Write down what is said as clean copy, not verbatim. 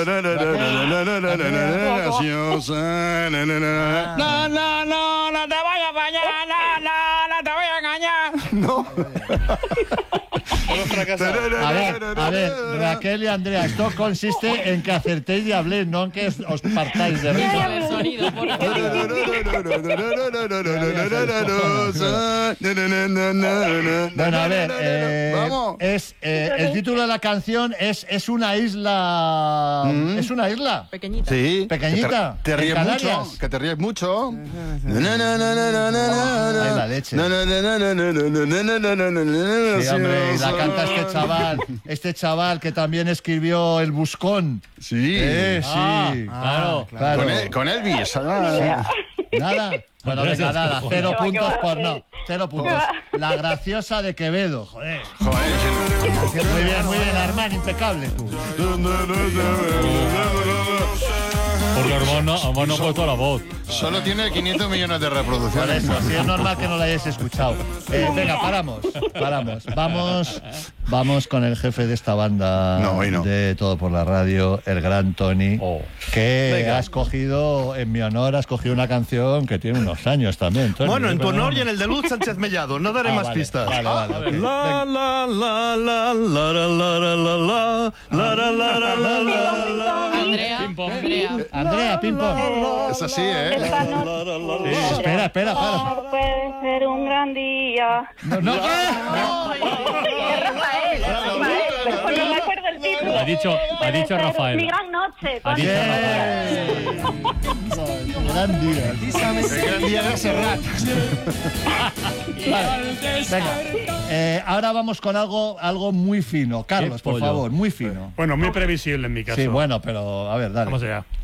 Graciosa. No te voy a fallar, no te voy a engañar. No. A ver, Raquel y Andrea, esto consiste en que acertéis y habléis, no en que os partáis de risa. El sonido, por favor. Bueno, a ver, el título de la canción es una isla. ¿Es una isla? Pequeñita. Sí. Pequeñita. Te ríes ¿En mucho. Canarias? Que te ríes mucho. Ay, la leche. Sí, hombre, y la canta este chaval que también escribió El Buscón. Sí. Sí. Claro. Con Elvis. Nada. Bueno, venga, nada. 0 puntos por no. 0 puntos. La graciosa de Quevedo, joder. Muy bien, Armán, impecable tú. Porque Armand no ha puesto la voz. Solo tiene 500 millones de Por reproducciones. eso, sí es normal que no la hayáis escuchado. Venga, paramos. Vamos con el jefe de esta banda de Todo por la Radio, el gran Tony, que ha escogido, en mi honor, una canción que tiene unos años también, Tony. Bueno, en tu honor y en el de Luz Sánchez Mellado. No daré más pistas. Vale. La la la la la la la la la. Andrea, ping-pong. Es así, ¿eh? Esta noche. Espera, para. Puede ser un gran día. No. Rafael. Pues no me acuerdo el título. Ha dicho Rafael. Mi gran noche. Ha dicho Gran día. El gran día de Serrat. Vale, venga. Ahora vamos con algo muy fino. Carlos, por favor, muy fino. Bueno, muy previsible en mi caso. Sí, bueno, pero a ver, dale. Vamos allá.